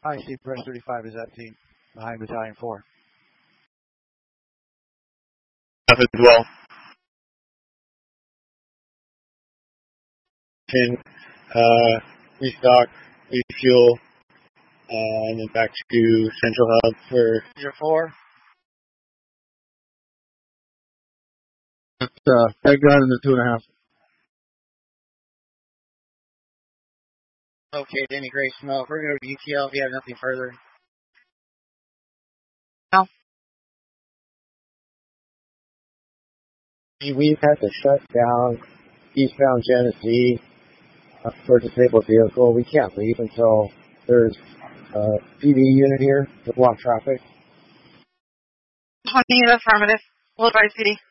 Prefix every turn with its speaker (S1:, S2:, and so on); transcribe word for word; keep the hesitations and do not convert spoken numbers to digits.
S1: I see. Press thirty-five is that team behind Battalion four.
S2: Up as well. And, uh, restock, refuel, uh, and then back to Central Hub for
S1: Zero four.
S3: That's, uh, that gun in the two and a half.
S1: Okay, Danny Gray Smoke. We're going to go to E T L if you have nothing further.
S4: No.
S5: We've had to shut down eastbound Genesee uh, for a disabled vehicle. We can't leave until there's a P D unit here to block traffic.
S4: twenty affirmative. We'll advise P D.